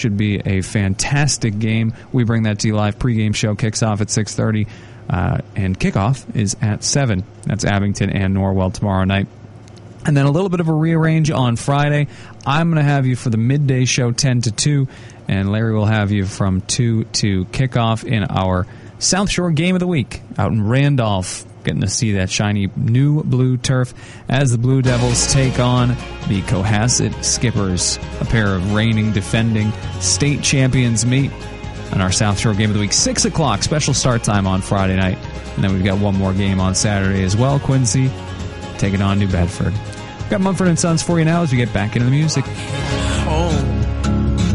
Should be a fantastic game. We bring that to you live. Pre-game show kicks off at 6:30, and kickoff is at 7. That's Abington and Norwell tomorrow night. And then a little bit of a rearrange on Friday. I'm going to have you for the midday show 10 to 2, and Larry will have you from 2 to kickoff in our South Shore Game of the Week out in Randolph. Getting to see that shiny new blue turf as the Blue Devils take on the Cohasset Skippers. A pair of reigning, defending state champions meet on our South Shore Game of the Week. 6 o'clock, special start time on Friday night. And then we've got one more game on Saturday as well. Quincy taking on New Bedford. We've got Mumford & Sons for you now as we get back into the music.